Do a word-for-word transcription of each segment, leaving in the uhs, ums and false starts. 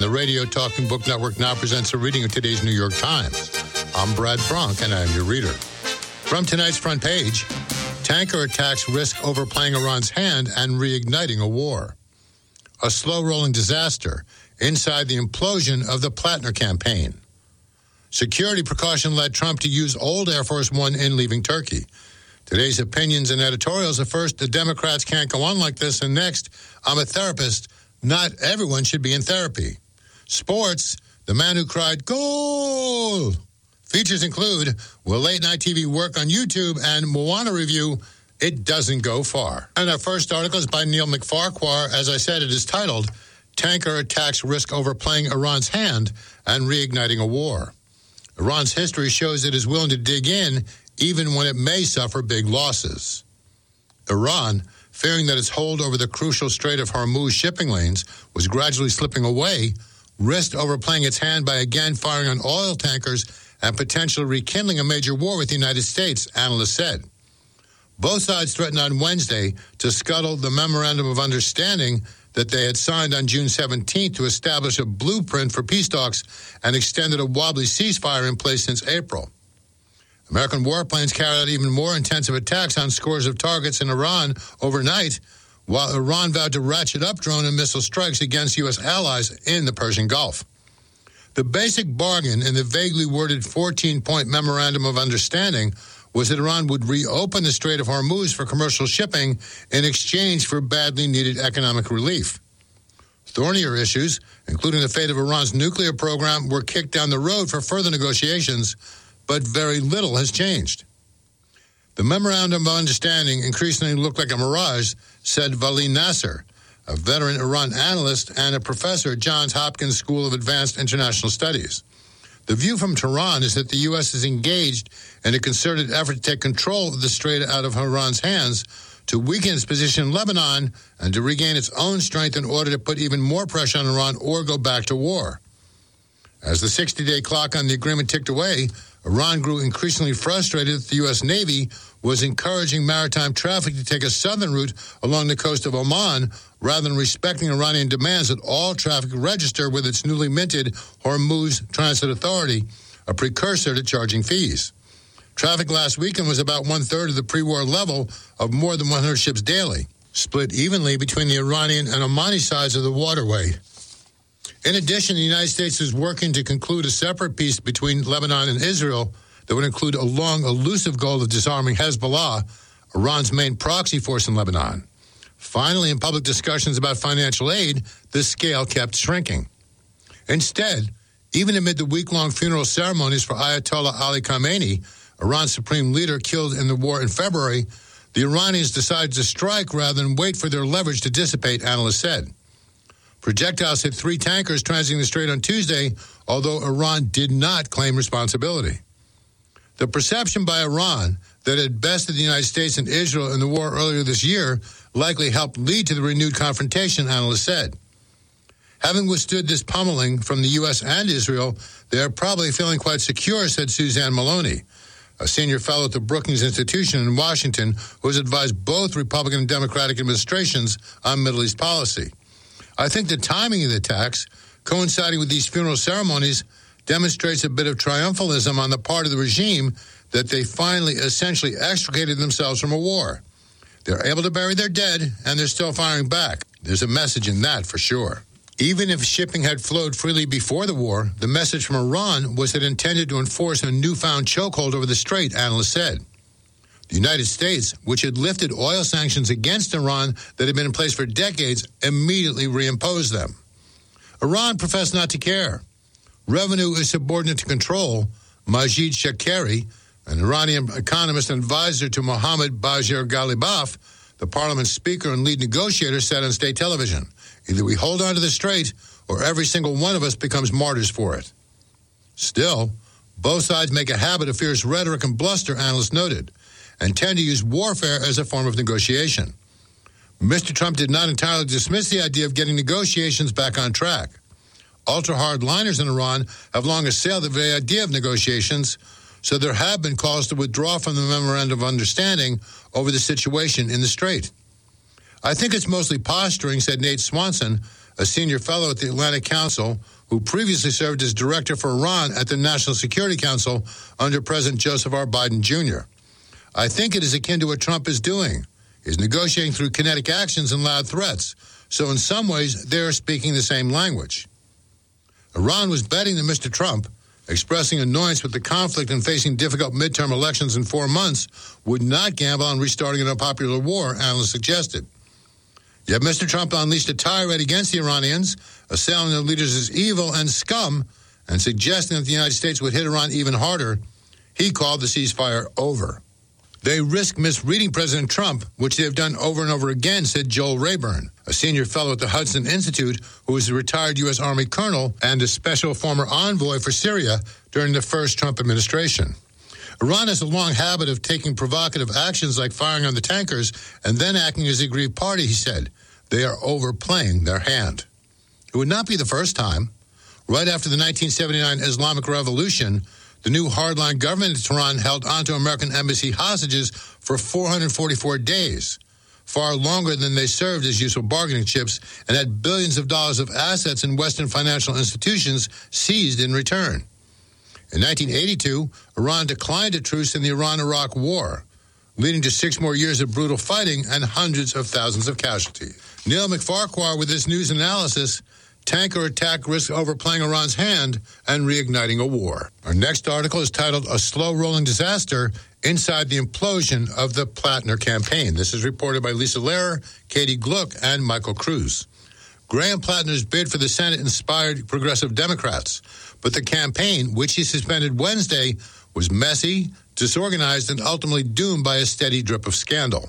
The Radio Talking Book Network now presents a reading of today's New York Times. I'm Brad Bronk, and I'm your reader. From tonight's front page, tanker attacks risk overplaying Iran's hand and reigniting a war. A slow-rolling disaster inside the implosion of the Platner campaign. Security precaution led Trump to use old Air Force One in leaving Turkey. Today's opinions and editorials are first, the Democrats can't go on like this, and next, I'm a therapist. Not everyone should be in therapy. Sports, the man who cried, goal! Features include, will late-night T V work on YouTube, and Moana review, it doesn't go far. And our first article is by Neil McFarquhar. As I said, it is titled, Tanker Attacks Risk Overplaying Iran's Hand and Reigniting a War. Iran's history shows it is willing to dig in even when it may suffer big losses. Iran, fearing that its hold over the crucial Strait of Hormuz shipping lanes was gradually slipping away, risked overplaying its hand by again firing on oil tankers and potentially rekindling a major war with the United States, analysts said. Both sides threatened on Wednesday to scuttle the Memorandum of Understanding that they had signed on June seventeenth to establish a blueprint for peace talks and extended a wobbly ceasefire in place since April. American warplanes carried out even more intensive attacks on scores of targets in Iran overnight, while Iran vowed to ratchet up drone and missile strikes against U S allies in the Persian Gulf. The basic bargain in the vaguely worded fourteen-point Memorandum of Understanding was that Iran would reopen the Strait of Hormuz for commercial shipping in exchange for badly needed economic relief. Thornier issues, including the fate of Iran's nuclear program, were kicked down the road for further negotiations, but very little has changed. The Memorandum of Understanding increasingly looked like a mirage, said Vali Nasser, a veteran Iran analyst and a professor at Johns Hopkins School of Advanced International Studies. The view from Tehran is that the U S is engaged in a concerted effort to take control of the strait out of Iran's hands, to weaken its position in Lebanon, and to regain its own strength in order to put even more pressure on Iran or go back to war. As the sixty-day clock on the agreement ticked away, Iran grew increasingly frustrated that the U S Navy was encouraging maritime traffic to take a southern route along the coast of Oman rather than respecting Iranian demands that all traffic register with its newly minted Hormuz Transit Authority, a precursor to charging fees. Traffic last weekend was about one-third of the pre-war level of more than one hundred ships daily, split evenly between the Iranian and Omani sides of the waterway. In addition, the United States is working to conclude a separate peace between Lebanon and Israel that would include a long, elusive goal of disarming Hezbollah, Iran's main proxy force in Lebanon. Finally, in public discussions about financial aid, the scale kept shrinking. Instead, even amid the week-long funeral ceremonies for Ayatollah Ali Khamenei, Iran's supreme leader killed in the war in February, the Iranians decided to strike rather than wait for their leverage to dissipate, analysts said. Projectiles hit three tankers transiting the strait on Tuesday, although Iran did not claim responsibility. The perception by Iran that it bested the United States and Israel in the war earlier this year likely helped lead to the renewed confrontation, analysts said. Having withstood this pummeling from the U S and Israel, they are probably feeling quite secure, said Suzanne Maloney, a senior fellow at the Brookings Institution in Washington who has advised both Republican and Democratic administrations on Middle East policy. I think the timing of the attacks, coinciding with these funeral ceremonies, demonstrates a bit of triumphalism on the part of the regime that they finally essentially extricated themselves from a war. They're able to bury their dead, and they're still firing back. There's a message in that for sure. Even if shipping had flowed freely before the war, the message from Iran was it intended to enforce a newfound chokehold over the strait, analysts said. The United States, which had lifted oil sanctions against Iran that had been in place for decades, immediately reimposed them. Iran professed not to care. Revenue is subordinate to control, Majid Shakeri, an Iranian economist and advisor to Mohammad Bagher Ghalibaf, the parliament's speaker and lead negotiator, said on state television, either we hold on to the strait or every single one of us becomes martyrs for it. Still, both sides make a habit of fierce rhetoric and bluster, analysts noted, and tend to use warfare as a form of negotiation. Mister Trump did not entirely dismiss the idea of getting negotiations back on track. Ultra-hardliners in Iran have long assailed the very idea of negotiations, so there have been calls to withdraw from the Memorandum of Understanding over the situation in the strait. I think it's mostly posturing, said Nate Swanson, a senior fellow at the Atlantic Council, who previously served as director for Iran at the National Security Council under President Joseph R. Biden Junior I think it is akin to what Trump is doing. He's negotiating through kinetic actions and loud threats. So in some ways, they're speaking the same language. Iran was betting that Mister Trump, expressing annoyance with the conflict and facing difficult midterm elections in four months, would not gamble on restarting an unpopular war, analysts suggested. Yet Mister Trump unleashed a tirade against the Iranians, assailing their leaders as evil and scum, and suggesting that the United States would hit Iran even harder. He called the ceasefire over. They risk misreading President Trump, which they have done over and over again, said Joel Rayburn, a senior fellow at the Hudson Institute who was a retired U S. Army colonel and a special former envoy for Syria during the first Trump administration. Iran has a long habit of taking provocative actions like firing on the tankers and then acting as a aggrieved party, he said. They are overplaying their hand. It would not be the first time. Right after the nineteen seventy-nine Islamic Revolution, the new hardline government in Tehran held onto American embassy hostages for four hundred forty-four days, far longer than they served as useful bargaining chips, and had billions of dollars of assets in Western financial institutions seized in return. In nineteen eighty-two, Iran declined a truce in the Iran-Iraq War, leading to six more years of brutal fighting and hundreds of thousands of casualties. Neil McFarquhar with this news analysis. Tanker attack risks overplaying Iran's hand and reigniting a war. Our next article is titled A Slow-Rolling Disaster Inside the Implosion of the Plattner Campaign. This is reported by Lisa Lehrer, Katie Gluck, and Michael Cruz. Graham Plattner's bid for the Senate inspired progressive Democrats, but the campaign, which he suspended Wednesday, was messy, disorganized, and ultimately doomed by a steady drip of scandal.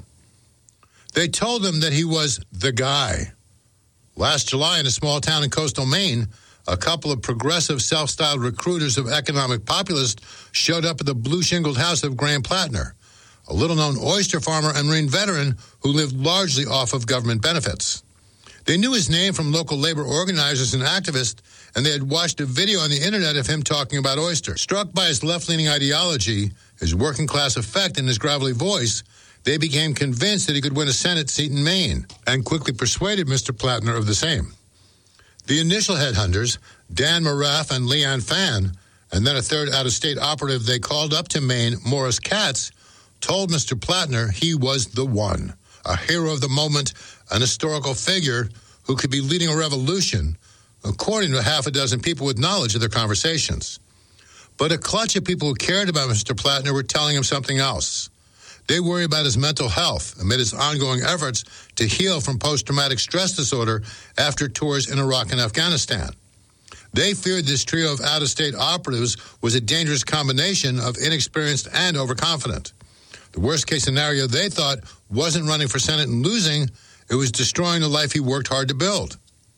They told him that he was the guy. Last July, in a small town in coastal Maine, a couple of progressive self-styled recruiters of economic populists showed up at the blue-shingled house of Graham Plattner, a little-known oyster farmer and Marine veteran who lived largely off of government benefits. They knew his name from local labor organizers and activists, and they had watched a video on the internet of him talking about oysters. Struck by his left-leaning ideology, his working-class effect, and his gravelly voice, they became convinced that he could win a Senate seat in Maine and quickly persuaded Mister Plattner of the same. The initial headhunters, Dan Moraff and Leanne Fan, and then a third out-of-state operative they called up to Maine, Morris Katz, told Mister Plattner he was the one, a hero of the moment, an historical figure who could be leading a revolution, according to half a dozen people with knowledge of their conversations. But a clutch of people who cared about Mister Plattner were telling him something else. They worry about his mental health amid his ongoing efforts to heal from post-traumatic stress disorder after tours in Iraq and Afghanistan. They feared this trio of out-of-state operatives was a dangerous combination of inexperienced and overconfident. The worst-case scenario, they thought, wasn't running for Senate and losing. It was destroying the life he worked hard to build.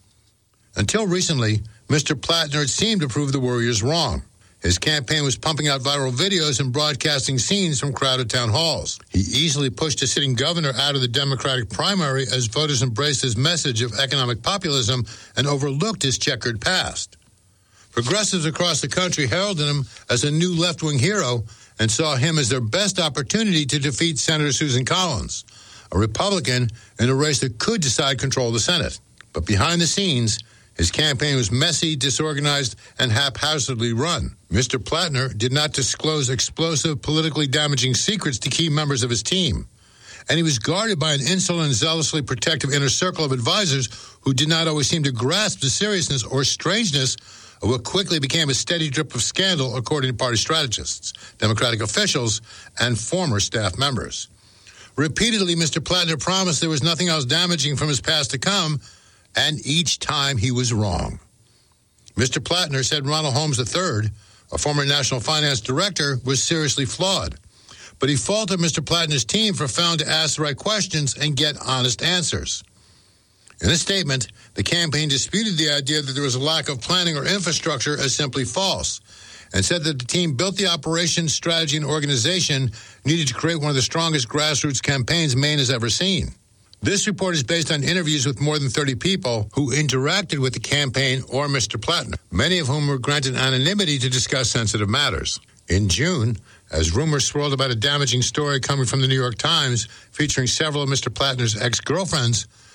Until recently, Mister Plattner had seemed to prove the worriers wrong. His campaign was pumping out viral videos and broadcasting scenes from crowded town halls. He easily pushed a sitting governor out of the Democratic primary as voters embraced his message of economic populism and overlooked his checkered past. Progressives across the country heralded him as a new left-wing hero and saw him as their best opportunity to defeat Senator Susan Collins, a Republican in a race that could decide control of the Senate. But behind the scenes, his campaign was messy, disorganized, and haphazardly run. Mister Plattner did not disclose explosive, politically damaging secrets to key members of his team. And he was guarded by an insolent and zealously protective inner circle of advisors who did not always seem to grasp the seriousness or strangeness of what quickly became a steady drip of scandal, according to party strategists, Democratic officials, and former staff members. Repeatedly, Mister Plattner promised there was nothing else damaging from his past to come, and each time he was wrong. Mister Plattner said Ronald Holmes the third, a former national finance director, was seriously flawed. But he faulted Mister Plattner's team for failing to ask the right questions and get honest answers. In a statement, the campaign disputed the idea that there was a lack of planning or infrastructure as simply false, and said that the team built the operation, strategy, and organization needed to create one of the strongest grassroots campaigns Maine has ever seen. This report is based on interviews with more than thirty people who interacted with the campaign or Mister Plattner, many of whom were granted anonymity to discuss sensitive matters. In June, as rumors swirled about a damaging story coming from the New York Times featuring several of Mister Plattner's ex-girlfriends,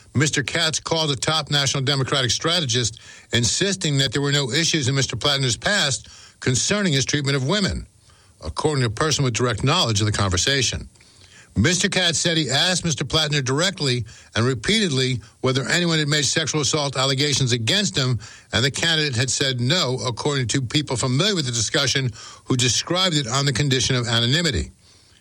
Mister Katz called a top national Democratic strategist, insisting that there were no issues in Mister Platner's past concerning his treatment of women, according to a person with direct knowledge of the conversation. Mister Katz said he asked Mister Platner directly and repeatedly whether anyone had made sexual assault allegations against him, and the candidate had said no, according to people familiar with the discussion who described it on the condition of anonymity.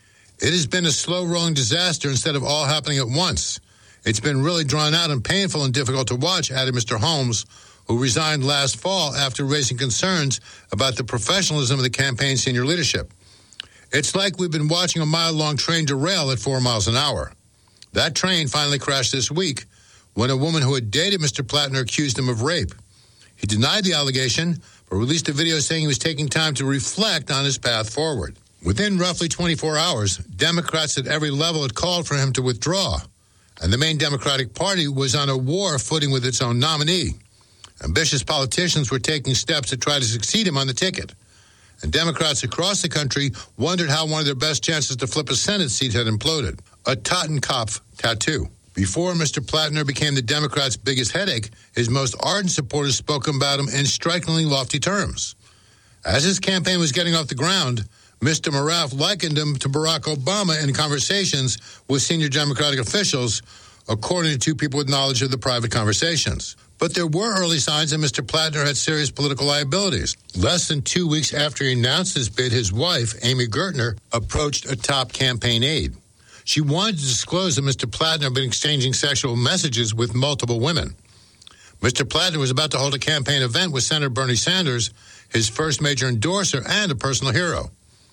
It has been a slow-rolling disaster instead of all happening at once. It's been really drawn out and painful and difficult to watch, added Mister Holmes, who resigned last fall after raising concerns about the professionalism of the campaign's senior leadership. It's like we've been watching a mile-long train derail at four miles an hour. That train finally crashed this week when a woman who had dated Mister Platner accused him of rape. He denied the allegation, but released a video saying he was taking time to reflect on his path forward. Within roughly twenty-four hours, Democrats at every level had called for him to withdraw, and the main Democratic Party was on a war footing with its own nominee. Ambitious politicians were taking steps to try to succeed him on the ticket, and Democrats across the country wondered how one of their best chances to flip a Senate seat had imploded. A Totenkopf tattoo. Before Mister Platner became the Democrats' biggest headache, his most ardent supporters spoke about him in strikingly lofty terms. As his campaign was getting off the ground, Mister Moraff likened him to Barack Obama in conversations with senior Democratic officials, according to two people with knowledge of the private conversations. But there were early signs that Mister Platner had serious political liabilities. Less than two weeks after he announced his bid, his wife, Amy Gertner, approached a top campaign aide. She wanted to disclose that Mister Platner had been exchanging sexual messages with multiple women. Mister Platner was about to hold a campaign event with Senator Bernie Sanders, his first major endorser and a personal hero.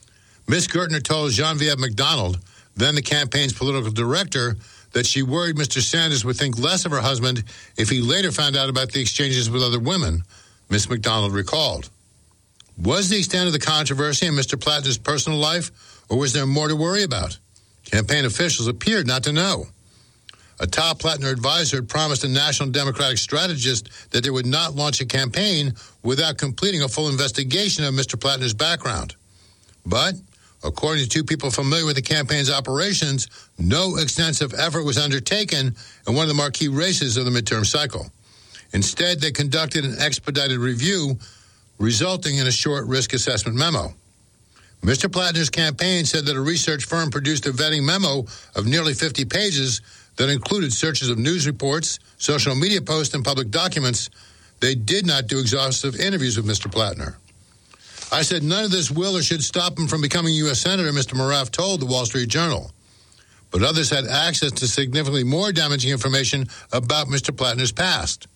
Miz Gertner told Genevieve McDonald, then the campaign's political director, that she worried Mister Sanders would think less of her husband if he later found out about the exchanges with other women, Miz McDonald recalled. Was the extent of the controversy in Mister Platner's personal life, or was there more to worry about? Campaign officials appeared not to know. A top Platner advisor had promised a national Democratic strategist that they would not launch a campaign without completing a full investigation of Mister Platner's background. But according to two people familiar with the campaign's operations, no extensive effort was undertaken in one of the marquee races of the midterm cycle. Instead, they conducted an expedited review, resulting in a short risk assessment memo. Mister Platner's campaign said that a research firm produced a vetting memo of nearly fifty pages that included searches of news reports, social media posts, and public documents. They did not do exhaustive interviews with Mister Platner. I said none of this will or should stop him from becoming U S Senator, Mister Moraff told the Wall Street Journal. But others had access to significantly more damaging information about Mister Platner's past.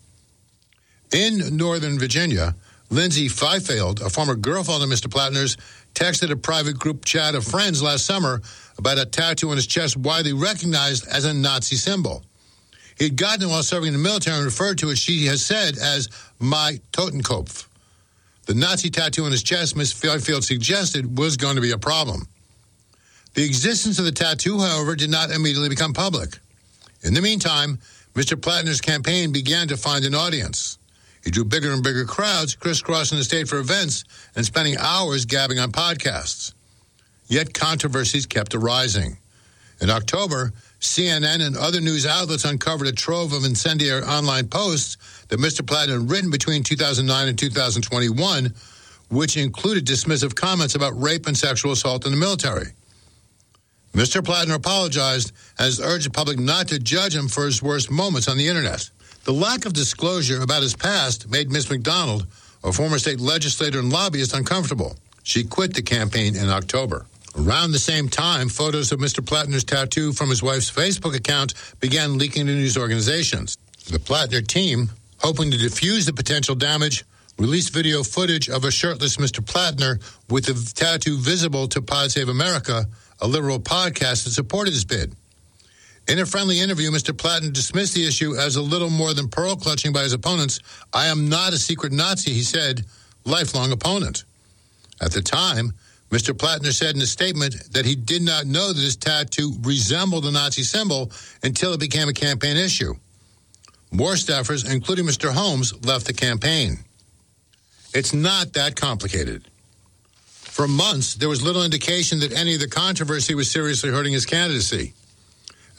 In Northern Virginia, Lindsay Fifield, a former girlfriend of Mister Platner's, texted a private group chat of friends last summer about a tattoo on his chest widely recognized as a Nazi symbol. He had gotten it while serving in the military and referred to it, she has said, as my Totenkopf. The Nazi tattoo on his chest, Miz Fifield suggested, was going to be a problem. The existence of the tattoo, however, did not immediately become public. In the meantime, Mister Platner's campaign began to find an audience. He drew bigger and bigger crowds, crisscrossing the state for events and spending hours gabbing on podcasts. Yet controversies kept arising. In October, C N N and other news outlets uncovered a trove of incendiary online posts that Mister Platner had written between two thousand nine and two thousand twenty-one, which included dismissive comments about rape and sexual assault in the military. Mister Platner apologized and has urged the public not to judge him for his worst moments on the internet. The lack of disclosure about his past made Miz McDonald, a former state legislator and lobbyist, uncomfortable. She quit the campaign in October. Around the same time, photos of Mister Platner's tattoo from his wife's Facebook account began leaking to news organizations. The Platner team, hoping to diffuse the potential damage, released video footage of a shirtless Mister Platner with the tattoo visible to Pod Save America, a liberal podcast that supported his bid. In a friendly interview, Mister Platner dismissed the issue as a little more than pearl-clutching by his opponents. I am not a secret Nazi, he said, lifelong opponent. At the time, Mister Platner said in a statement that he did not know that his tattoo resembled a Nazi symbol until it became a campaign issue. More staffers, including Mister Holmes, left the campaign. It's not that complicated. For months, there was little indication that any of the controversy was seriously hurting his candidacy.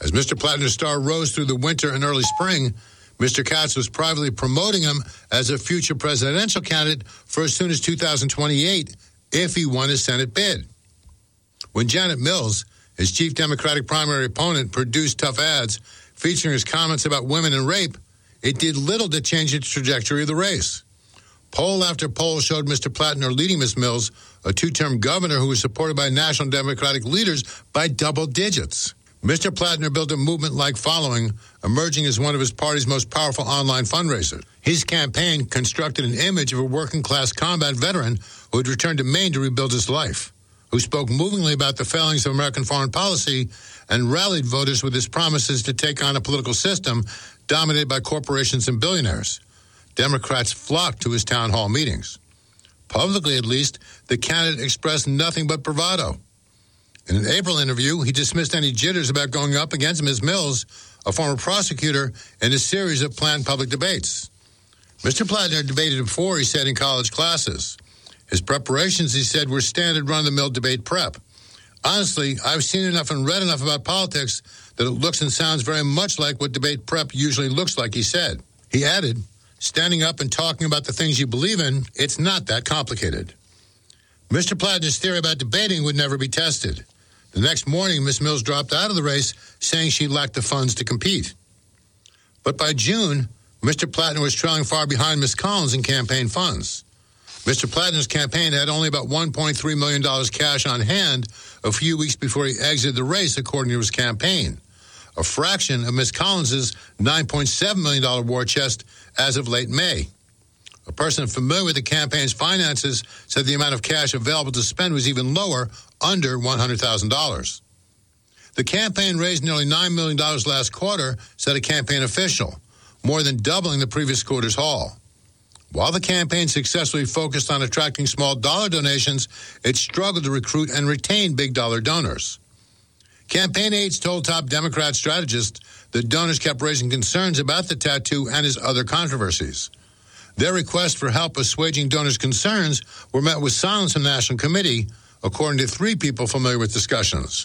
As Mister Plattner's star rose through the winter and early spring, Mister Katz was privately promoting him as a future presidential candidate for as soon as two thousand twenty-eight if he won his Senate bid. When Janet Mills, his chief Democratic primary opponent, produced tough ads featuring his comments about women and rape, it did little to change the trajectory of the race. Poll after poll showed Mister Plattner leading Miz Mills, a two-term governor who was supported by national Democratic leaders, by double digits. Mister Plattner built a movement-like following, emerging as one of his party's most powerful online fundraisers. His campaign constructed an image of a working-class combat veteran who had returned to Maine to rebuild his life, who spoke movingly about the failings of American foreign policy and rallied voters with his promises to take on a political system dominated by corporations and billionaires. Democrats flocked to his town hall meetings. Publicly, at least, the candidate expressed nothing but bravado. In an April interview, he dismissed any jitters about going up against Miz Mills, a former prosecutor, in a series of planned public debates. Mister Plattner debated before, he said, in college classes. His preparations, he said, were standard run-of-the-mill debate prep. Honestly, I've seen enough and read enough about politics that it looks and sounds very much like what debate prep usually looks like, he said. He added, standing up and talking about the things you believe in, it's not that complicated. Mister Plattner's theory about debating would never be tested. The next morning, Miz Mills dropped out of the race, saying she lacked the funds to compete. But by June, Mister Plattner was trailing far behind Miz Collins in campaign funds. Mister Plattner's campaign had only about one point three million dollars cash on hand a few weeks before he exited the race, according to his campaign, a fraction of Miz Collins's nine point seven million dollars war chest as of late May. A person familiar with the campaign's finances said the amount of cash available to spend was even lower, under one hundred thousand dollars. The campaign raised nearly nine million dollars last quarter, said a campaign official, more than doubling the previous quarter's haul. While the campaign successfully focused on attracting small dollar donations, it struggled to recruit and retain big dollar donors. Campaign aides told top Democrat strategists that donors kept raising concerns about the tattoo and his other controversies. Their requests for help assuaging donors' concerns were met with silence from the National Committee, according to three people familiar with discussions.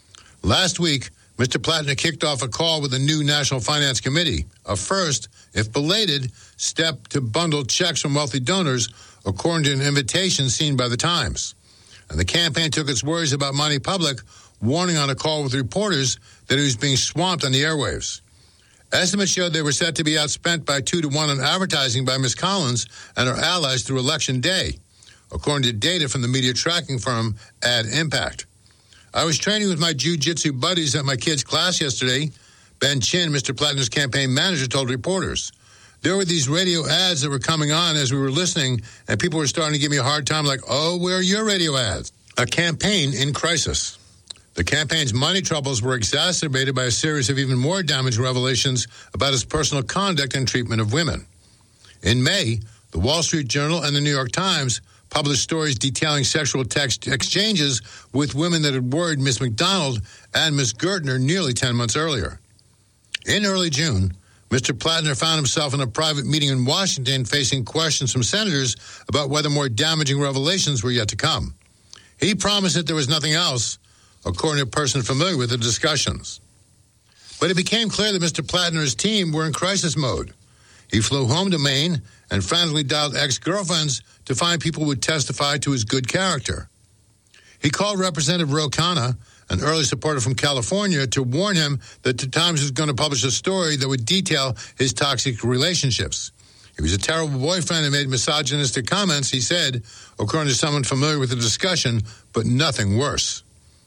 Last week, Mister Plattner kicked off a call with the new National Finance Committee, a first, if belated, step to bundle checks from wealthy donors, according to an invitation seen by the Times. And the campaign took its worries about money public, warning on a call with reporters that it was being swamped on the airwaves. Estimates showed they were set to be outspent by two to one on advertising by Miz Collins and her allies through Election Day, according to data from the media tracking firm Ad Impact. I was training with my jiu-jitsu buddies at my kids' class yesterday. Ben Chin, Mister Plattner's campaign manager, told reporters. There were these radio ads that were coming on as we were listening, and people were starting to give me a hard time like, oh, where are your radio ads? A campaign in crisis. The campaign's money troubles were exacerbated by a series of even more damaging revelations about his personal conduct and treatment of women. In May, the Wall Street Journal and the New York Times published stories detailing sexual text exchanges with women that had worried Miz McDonald and Miz Gertner nearly ten months earlier. In early June, Mister Plattner found himself in a private meeting in Washington facing questions from senators about whether more damaging revelations were yet to come. He promised that there was nothing else, according to a person familiar with the discussions. But it became clear that Mister Plattner and his team were in crisis mode. He flew home to Maine and frantically dialed ex-girlfriends to find people who would testify to his good character. He called Representative Ro Khanna, an early supporter from California, to warn him that the Times was going to publish a story that would detail his toxic relationships. He was a terrible boyfriend and made misogynistic comments, he said, according to someone familiar with the discussion, but nothing worse.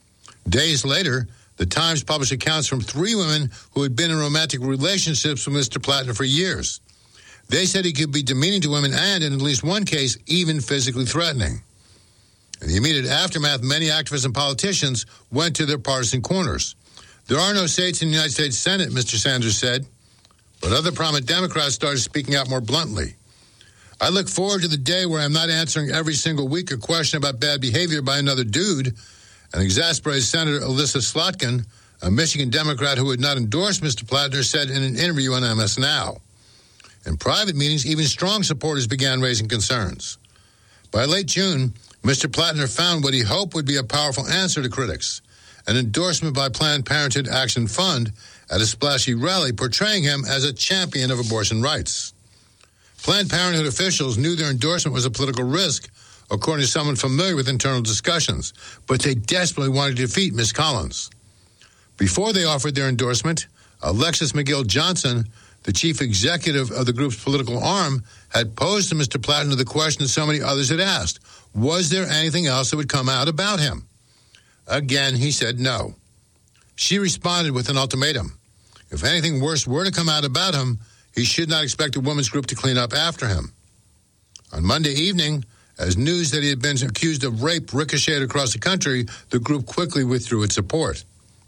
Days later, the Times published accounts from three women who had been in romantic relationships with Mister Plattner for years. They said he could be demeaning to women and, in at least one case, even physically threatening. In the immediate aftermath, many activists and politicians went to their partisan corners. There are no seats in the United States Senate, Mister Sanders said, but other prominent Democrats started speaking out more bluntly. I look forward to the day where I'm not answering every single week a question about bad behavior by another dude, an exasperated Senator Elissa Slotkin, a Michigan Democrat who had not endorsed Mister Plattner, said in an interview on M S Now. In private meetings, even strong supporters began raising concerns. By late June, Mister Plattner found what he hoped would be a powerful answer to critics, an endorsement by Planned Parenthood Action Fund at a splashy rally portraying him as a champion of abortion rights. Planned Parenthood officials knew their endorsement was a political risk, according to someone familiar with internal discussions, but they desperately wanted to defeat Miz Collins. Before they offered their endorsement, Alexis McGill Johnson, the chief executive of the group's political arm, had posed to Mister Platinum the question that so many others had asked. Was there anything else that would come out about him? Again, he said no. She responded with an ultimatum. If anything worse were to come out about him, he should not expect a women's group to clean up after him. On Monday evening, as news that he had been accused of rape ricocheted across the country, the group quickly withdrew its support.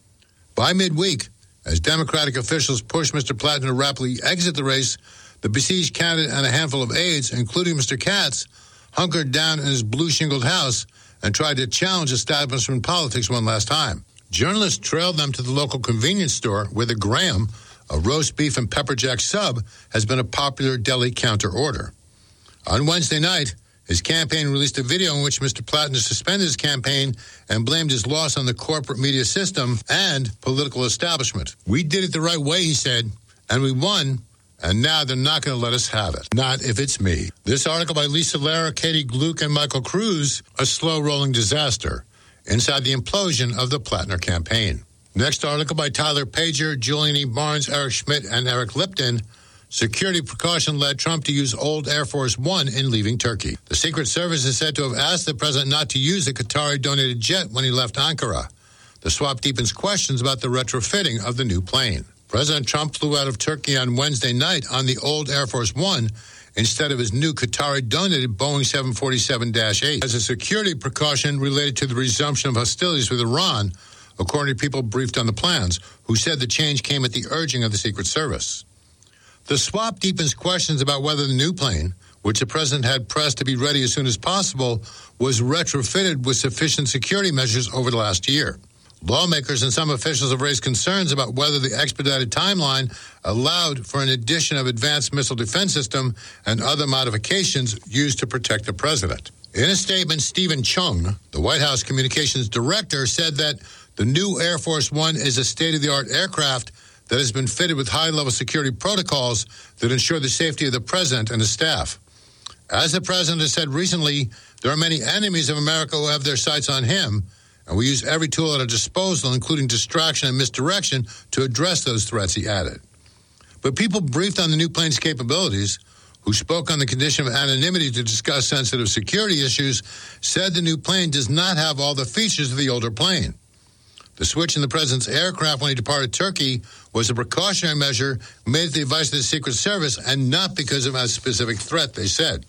By midweek, as Democratic officials pushed Mister Platinum to rapidly exit the race, the besieged candidate and a handful of aides, including Mister Katz, hunkered down in his blue-shingled house and tried to challenge establishment politics one last time. Journalists trailed them to the local convenience store where the Graham, a roast beef and pepper jack sub, has been a popular deli counter order. On Wednesday night, his campaign released a video in which Mister Platinum suspended his campaign and blamed his loss on the corporate media system and political establishment. We did it the right way, he said, and we won, and now they're not going to let us have it. Not if it's me. This article by Lisa Lara, Katie Gluck, and Michael Cruz, a slow-rolling disaster inside the implosion of the Platinum campaign. Next article by Tyler Pager, Julian E. Barnes, Eric Schmidt, and Eric Lipton. Security precaution led Trump to use old Air Force One in leaving Turkey. The Secret Service is said to have asked the president not to use the Qatari-donated jet when he left Ankara. The swap deepens questions about the retrofitting of the new plane. President Trump flew out of Turkey on Wednesday night on the old Air Force One instead of his new Qatari-donated Boeing seven forty-seven dash eight as a security precaution related to the resumption of hostilities with Iran, according to people briefed on the plans, who said the change came at the urging of the Secret Service. The swap deepens questions about whether the new plane, which the president had pressed to be ready as soon as possible, was retrofitted with sufficient security measures over the last year. Lawmakers and some officials have raised concerns about whether the expedited timeline allowed for an addition of advanced missile defense system and other modifications used to protect the president. In a statement, Stephen Chung, the White House communications director, said that the new Air Force One is a state-of-the-art aircraft that has been fitted with high-level security protocols that ensure the safety of the president and his staff. As the president has said recently, there are many enemies of America who have their sights on him, and we use every tool at our disposal, including distraction and misdirection, to address those threats, he added. But people briefed on the new plane's capabilities, who spoke on the condition of anonymity to discuss sensitive security issues, said the new plane does not have all the features of the older plane. The switch in the president's aircraft when he departed Turkey was a precautionary measure made at the advice of the Secret Service and not because of a specific threat, they said.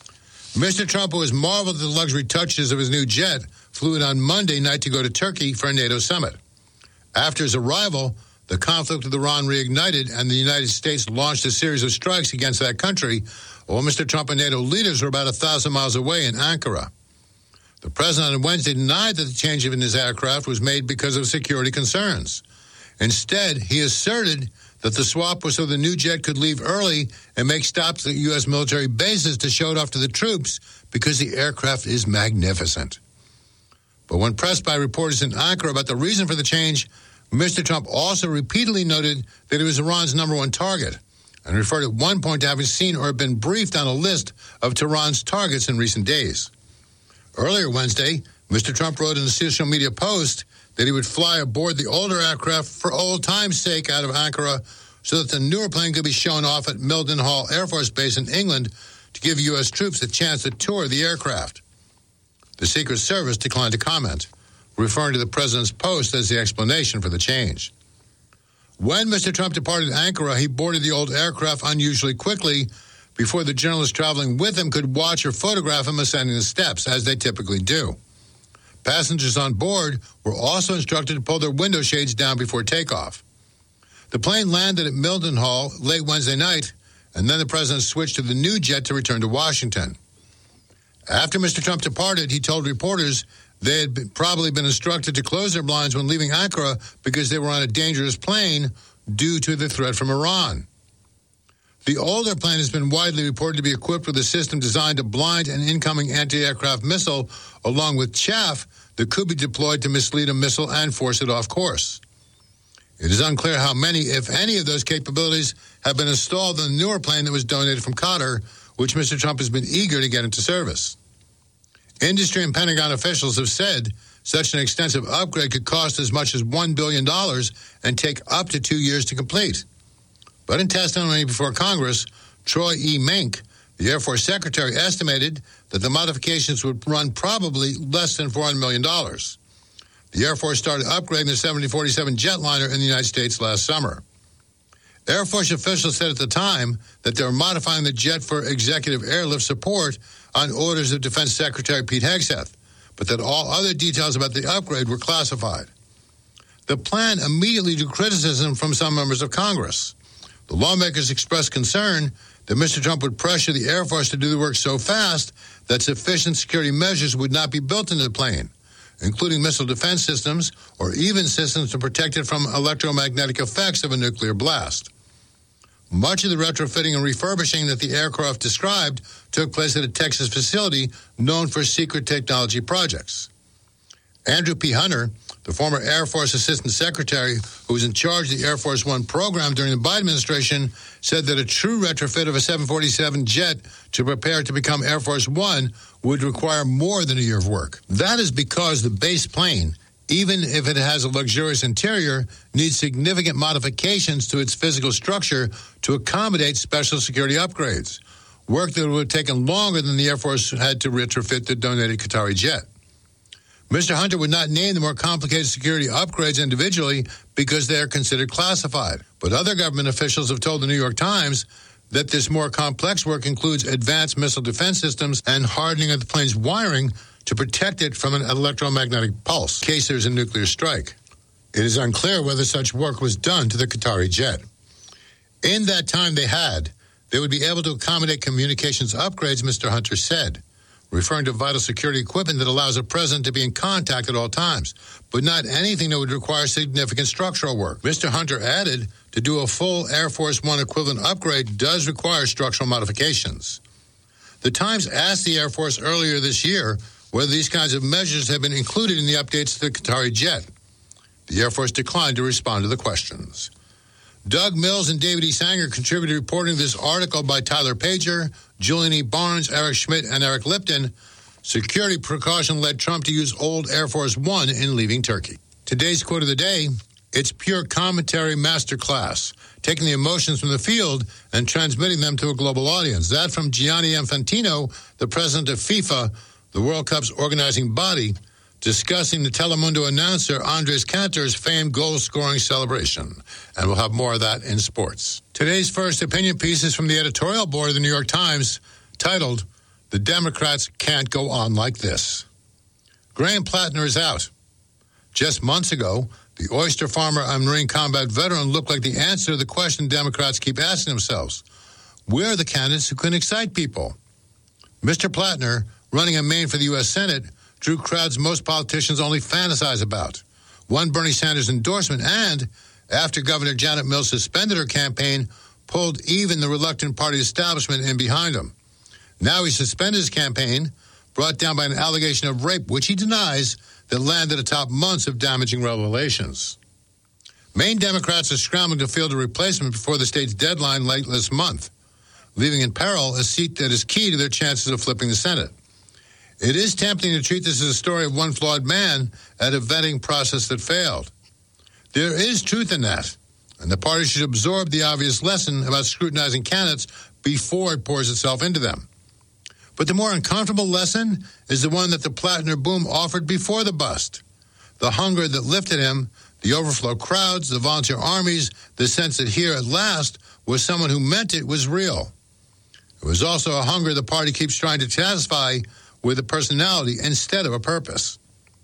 Mister Trump, who has marveled at the luxury touches of his new jet, flew in on Monday night to go to Turkey for a NATO summit. After his arrival, the conflict with Iran reignited and the United States launched a series of strikes against that country, while Mister Trump and NATO leaders were about a thousand miles away in Ankara. The president on Wednesday denied that the change in his aircraft was made because of security concerns. Instead, he asserted that the swap was so the new jet could leave early and make stops at U S military bases to show it off to the troops because the aircraft is magnificent. But when pressed by reporters in Ankara about the reason for the change, Mister Trump also repeatedly noted that he was Iran's number one target and referred at one point to having seen or been briefed on a list of Tehran's targets in recent days. Earlier Wednesday, Mister Trump wrote in a social media post that he would fly aboard the older aircraft for old time's sake out of Ankara so that the newer plane could be shown off at Mildenhall Air Force Base in England to give U S troops a chance to tour the aircraft. The Secret Service declined to comment, referring to the president's post as the explanation for the change. When Mister Trump departed Ankara, he boarded the old aircraft unusually quickly before the journalists traveling with him could watch or photograph him ascending the steps, as they typically do. Passengers on board were also instructed to pull their window shades down before takeoff. The plane landed at Mildenhall late Wednesday night, and then the president switched to the new jet to return to Washington. After Mister Trump departed, he told reporters they had been, probably been instructed to close their blinds when leaving Ankara because they were on a dangerous plane due to the threat from Iran. The older plane has been widely reported to be equipped with a system designed to blind an incoming anti-aircraft missile, along with chaff that could be deployed to mislead a missile and force it off course. It is unclear how many, if any, of those capabilities have been installed in the newer plane that was donated from Qatar, which Mister Trump has been eager to get into service. Industry and Pentagon officials have said such an extensive upgrade could cost as much as one billion dollars and take up to two years to complete. But in testimony before Congress, Troy E. Mink, the Air Force Secretary, estimated that the modifications would run probably less than four hundred million dollars. The Air Force started upgrading the seventy forty-seven jetliner in the United States last summer. Air Force officials said at the time that they were modifying the jet for executive airlift support on orders of Defense Secretary Pete Hegseth, but that all other details about the upgrade were classified. The plan immediately drew criticism from some members of Congress. The lawmakers expressed concern that Mister Trump would pressure the Air Force to do the work so fast that sufficient security measures would not be built into the plane, including missile defense systems or even systems to protect it from electromagnetic effects of a nuclear blast. Much of the retrofitting and refurbishing that the aircraft described took place at a Texas facility known for secret technology projects. Andrew P. Hunter, the former Air Force Assistant Secretary who was in charge of the Air Force One program during the Biden administration, said that a true retrofit of a seven forty-seven jet to prepare to become Air Force One would require more than a year of work. That is because the base plane, even if it has a luxurious interior, needs significant modifications to its physical structure to accommodate special security upgrades, work that would have taken longer than the Air Force had to retrofit the donated Qatari jet. Mister Hunter would not name the more complicated security upgrades individually because they are considered classified. But other government officials have told the New York Times that this more complex work includes advanced missile defense systems and hardening of the plane's wiring to protect it from an electromagnetic pulse in case there's a nuclear strike. It is unclear whether such work was done to the Qatari jet. In that time they had, they would be able to accommodate communications upgrades, Mister Hunter said, referring to vital security equipment that allows a president to be in contact at all times, but not anything that would require significant structural work. Mister Hunter added, to do a full Air Force One equivalent upgrade does require structural modifications. The Times asked the Air Force earlier this year whether these kinds of measures have been included in the updates to the Qatari jet. The Air Force declined to respond to the questions. Doug Mills and David E. Sanger contributed reporting this article by Tyler Pager, Julian E. Barnes, Eric Schmidt, and Eric Lipton. Security precaution led Trump to use old Air Force One in leaving Turkey. Today's quote of the day, it's pure commentary masterclass, taking the emotions from the field and transmitting them to a global audience. That from Gianni Infantino, the president of FIFA, the World Cup's organizing body, discussing the Telemundo announcer Andres Cantor's famed goal-scoring celebration. And we'll have more of that in sports. Today's first opinion piece is from the editorial board of the New York Times, titled, The Democrats Can't Go On Like This. Graham Plattner is out. Just months ago, the oyster farmer and Marine combat veteran looked like the answer to the question Democrats keep asking themselves. Where are the candidates who can excite people? Mister Plattner, running in Maine for the U S Senate, drew crowds most politicians only fantasize about, won Bernie Sanders' endorsement, and, after Governor Janet Mills suspended her campaign, pulled even the reluctant party establishment in behind him. Now he suspended his campaign, brought down by an allegation of rape, which he denies, that landed atop months of damaging revelations. Maine Democrats are scrambling to field a replacement before the state's deadline late this month, leaving in peril a seat that is key to their chances of flipping the Senate. It is tempting to treat this as a story of one flawed man at a vetting process that failed. There is truth in that, and the party should absorb the obvious lesson about scrutinizing candidates before it pours itself into them. But the more uncomfortable lesson is the one that the Plattner boom offered before the bust. The hunger that lifted him, the overflow crowds, the volunteer armies, the sense that here at last was someone who meant it was real. It was also a hunger the party keeps trying to satisfy with a personality instead of a purpose.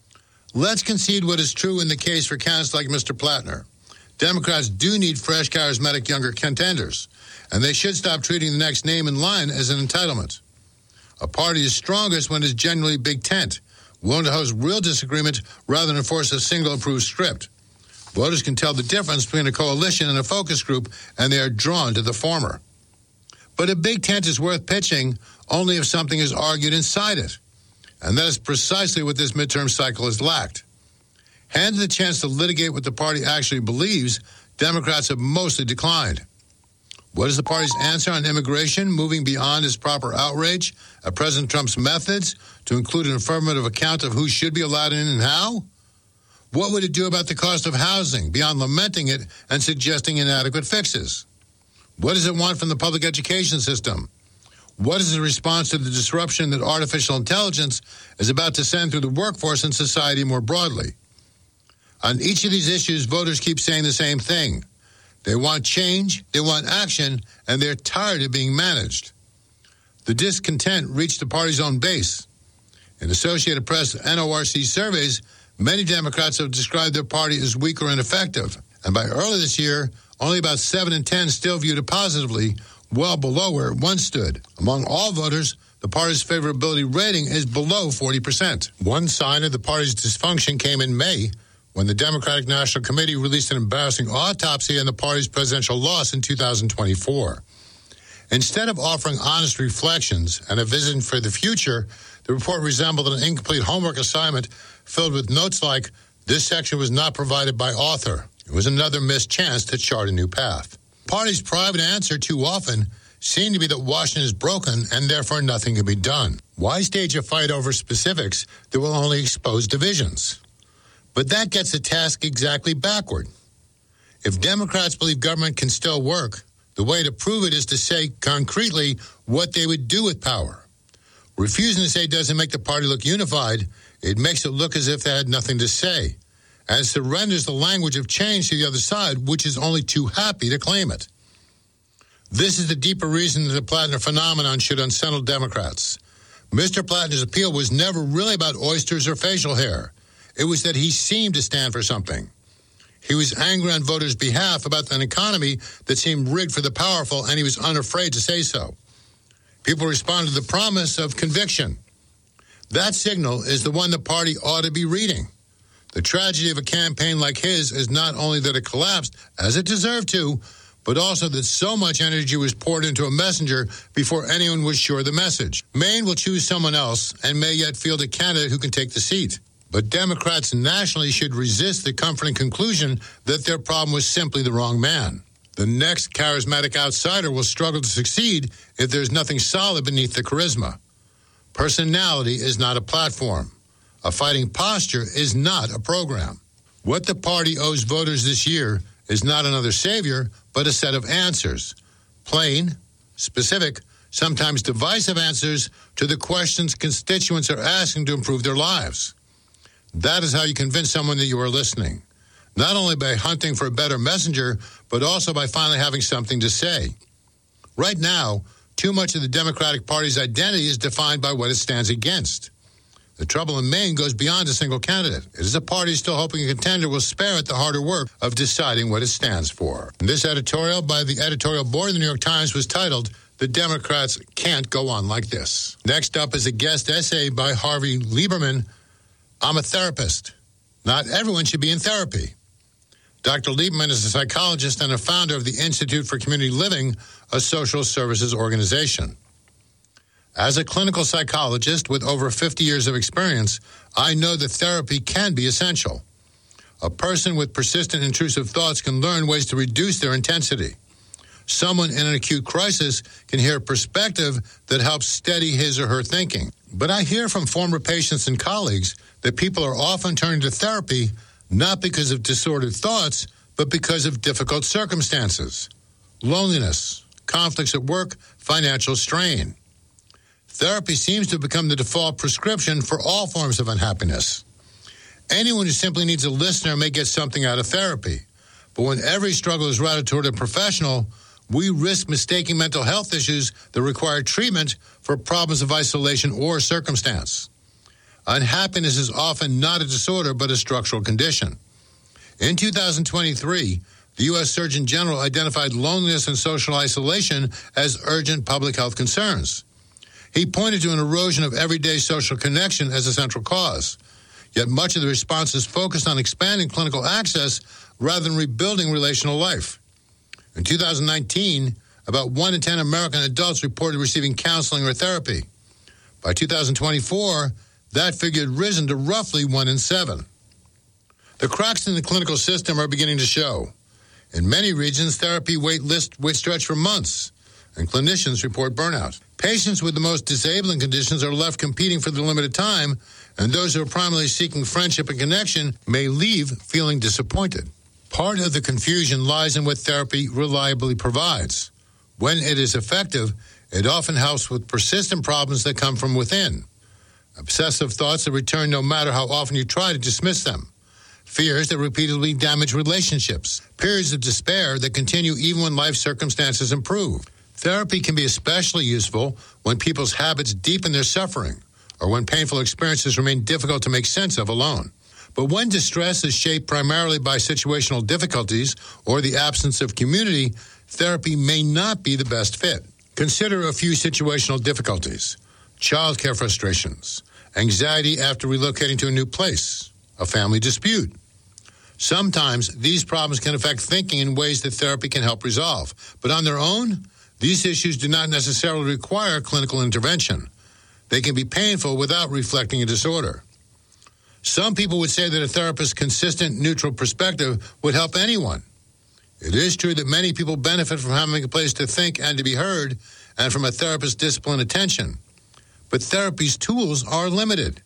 Let's concede what is true in the case for candidates like Mister Plattner. Democrats do need fresh, charismatic, younger contenders, and they should stop treating the next name in line as an entitlement. A party is strongest when it is genuinely big tent, willing to host real disagreement rather than enforce a single approved script. Voters can tell the difference between a coalition and a focus group, and they are drawn to the former. But a big tent is worth pitching only if something is argued inside it. And that is precisely what this midterm cycle has lacked. Handed the chance to litigate what the party actually believes, Democrats have mostly declined. What is the party's answer on immigration, moving beyond its proper outrage at President Trump's methods to include an affirmative account of who should be allowed in and how? What would it do about the cost of housing, beyond lamenting it and suggesting inadequate fixes? What does it want from the public education system? What is the response to the disruption that artificial intelligence is about to send through the workforce and society more broadly? On each of these issues, voters keep saying the same thing. They want change, they want action, and they're tired of being managed. The discontent reached the party's own base. In Associated Press N O R C surveys, many Democrats have described their party as weak or ineffective. And by early this year, only about seven in ten still viewed it positively, well below where it once stood. Among all voters, the party's favorability rating is below forty percent. One sign of the party's dysfunction came in May, when the Democratic National Committee released an embarrassing autopsy on the party's presidential loss in two thousand twenty-four. Instead of offering honest reflections and a vision for the future, the report resembled an incomplete homework assignment filled with notes like, "This section was not provided by author." It was another missed chance to chart a new path. The party's private answer too often seemed to be that Washington is broken and therefore nothing can be done. Why stage a fight over specifics that will only expose divisions? But that gets the task exactly backward. If Democrats believe government can still work, the way to prove it is to say concretely what they would do with power. Refusing to say doesn't make the party look unified. It makes it look as if they had nothing to say, and surrenders the language of change to the other side, which is only too happy to claim it. This is the deeper reason that the Plattner phenomenon should unsettle Democrats. Mister Plattner's appeal was never really about oysters or facial hair. It was that he seemed to stand for something. He was angry on voters' behalf about an economy that seemed rigged for the powerful, and he was unafraid to say so. People responded to the promise of conviction. That signal is the one the party ought to be reading. The tragedy of a campaign like his is not only that it collapsed, as it deserved to, but also that so much energy was poured into a messenger before anyone was sure of the message. Maine will choose someone else and may yet field a candidate who can take the seat. But Democrats nationally should resist the comforting conclusion that their problem was simply the wrong man. The next charismatic outsider will struggle to succeed if there's nothing solid beneath the charisma. Personality is not a platform. A fighting posture is not a program. What the party owes voters this year is not another savior, but a set of answers. Plain, specific, sometimes divisive answers to the questions constituents are asking to improve their lives. That is how you convince someone that you are listening, not only by hunting for a better messenger, but also by finally having something to say. Right now, too much of the Democratic Party's identity is defined by what it stands against. The trouble in Maine goes beyond a single candidate. It is a party still hoping a contender will spare it the harder work of deciding what it stands for. And this editorial by the editorial board of the New York Times was titled, "The Democrats Can't Go On Like This." Next up is a guest essay by Harvey Lieberman, "I'm a therapist. Not everyone should be in therapy." Doctor Lieberman is a psychologist and a founder of the Institute for Community Living, a social services organization. As a clinical psychologist with over fifty years of experience, I know that therapy can be essential. A person with persistent intrusive thoughts can learn ways to reduce their intensity. Someone in an acute crisis can hear a perspective that helps steady his or her thinking. But I hear from former patients and colleagues that people are often turning to therapy not because of disordered thoughts, but because of difficult circumstances, loneliness, conflicts at work, financial strain. Therapy seems to have become the default prescription for all forms of unhappiness. Anyone who simply needs a listener may get something out of therapy. But when every struggle is routed toward a professional, we risk mistaking mental health issues that require treatment for problems of isolation or circumstance. Unhappiness is often not a disorder, but a structural condition. In two thousand twenty-three, the U S Surgeon General identified loneliness and social isolation as urgent public health concerns. He pointed to an erosion of everyday social connection as a central cause. Yet much of the response is focused on expanding clinical access rather than rebuilding relational life. In two thousand nineteen, about one in ten American adults reported receiving counseling or therapy. By two thousand twenty-four, That figure had risen to roughly one in seven. The cracks in the clinical system are beginning to show. In many regions, therapy wait lists would stretch for months, and clinicians report burnout. Patients with the most disabling conditions are left competing for the limited time, and those who are primarily seeking friendship and connection may leave feeling disappointed. Part of the confusion lies in what therapy reliably provides. When it is effective, it often helps with persistent problems that come from within. Obsessive thoughts that return no matter how often you try to dismiss them. Fears that repeatedly damage relationships. Periods of despair that continue even when life circumstances improve. Therapy can be especially useful when people's habits deepen their suffering or when painful experiences remain difficult to make sense of alone. But when distress is shaped primarily by situational difficulties or the absence of community, therapy may not be the best fit. Consider a few situational difficulties. Childcare frustrations, anxiety after relocating to a new place, a family dispute. Sometimes these problems can affect thinking in ways that therapy can help resolve. But on their own, these issues do not necessarily require clinical intervention. They can be painful without reflecting a disorder. Some people would say that a therapist's consistent, neutral perspective would help anyone. It is true that many people benefit from having a place to think and to be heard and from a therapist's disciplined attention. But therapy's tools are limited.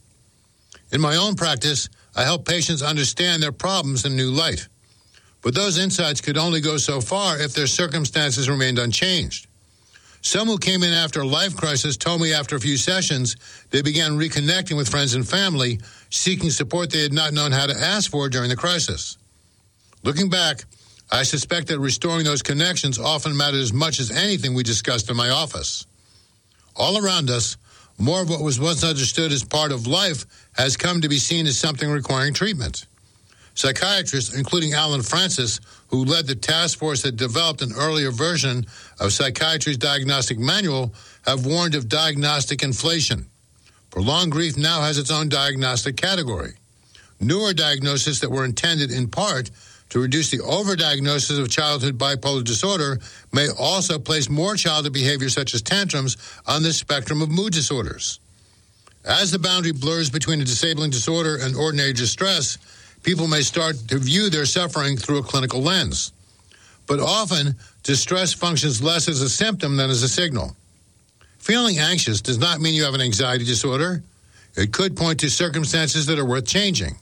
In my own practice, I help patients understand their problems in a new light. But those insights could only go so far if their circumstances remained unchanged. Some who came in after a life crisis told me after a few sessions they began reconnecting with friends and family, seeking support they had not known how to ask for during the crisis. Looking back, I suspect that restoring those connections often mattered as much as anything we discussed in my office. All around us, more of what was once understood as part of life has come to be seen as something requiring treatment. Psychiatrists, including Alan Francis, who led the task force that developed an earlier version of psychiatry's diagnostic manual, have warned of diagnostic inflation. Prolonged grief now has its own diagnostic category. Newer diagnoses that were intended in part to reduce the overdiagnosis of childhood bipolar disorder may also place more childhood behaviors such as tantrums on the spectrum of mood disorders. As the boundary blurs between a disabling disorder and ordinary distress, people may start to view their suffering through a clinical lens. But often, distress functions less as a symptom than as a signal. Feeling anxious does not mean you have an anxiety disorder. It could point to circumstances that are worth changing.